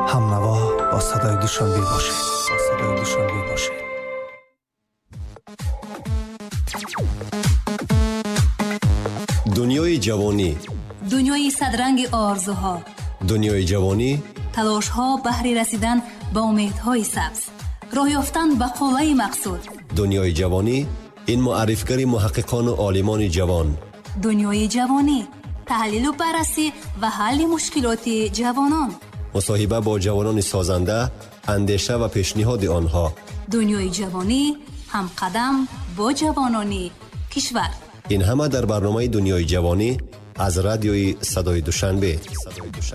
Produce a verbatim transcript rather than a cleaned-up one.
همنوا با صدای دوشنبه باشید. با صدای دوشنبه باشید. دنیای جوانی، دنیای صدرنگ آرزوها، دنیای جوانی، تلاش‌ها بهر رسیدن به امیدهای سبز، راه یافتن به قله مقصود. دنیای جوانی، این معرفی‌گر محققان و عالمان جوان. دنیای جوانی، تحلیل و بررسی و حل مشکلات جوانان. مصاحبه با جوانان سازنده، اندیشه و پیشنهاد آنها. دنیای جوانی، هم قدم با جوانان کشور. این همه در برنامه دنیای جوانی از رادیوی صدای دوشنبه.